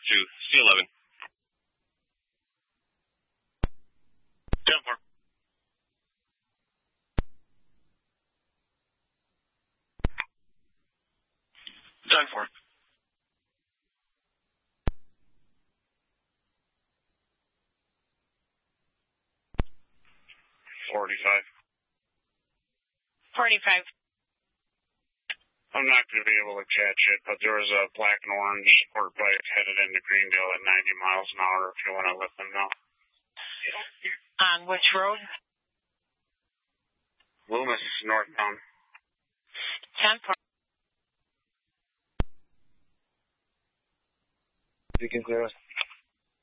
to C11. 10-4. 10-4. 45. 45. I'm not going to be able to catch it, but there was a black and orange sport bike headed into Greendale at 90 miles an hour if you want to let them know. On which road? Loomis, northbound. 10-4. Beacon 0.